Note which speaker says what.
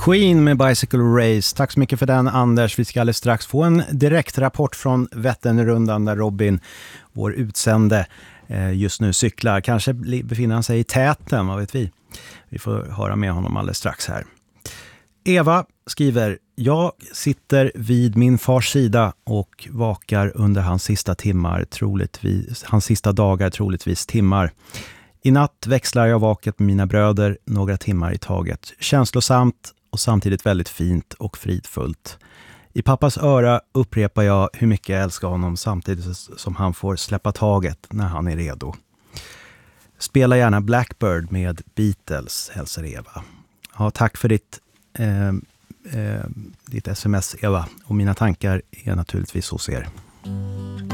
Speaker 1: Queen med Bicycle Race. Tack så mycket för den, Anders. Vi ska alldeles strax få en direktrapport från Vätternrundan där Robin, vår utsände, just nu cyklar. Kanske befinner han sig i täten, vad vet vi. Vi får höra med honom alldeles strax här. Eva skriver: jag sitter vid min fars sida och vakar under hans sista dagar, troligtvis timmar. I natt växlar jag vaket med mina bröder några timmar i taget. Känslosamt och samtidigt väldigt fint och fridfullt. I pappas öra upprepar jag hur mycket jag älskar honom samtidigt som han får släppa taget när han är redo. Spela gärna Blackbird med Beatles, hälsar Eva. Ja, tack för ditt sms, Eva. Och mina tankar är naturligtvis hos er.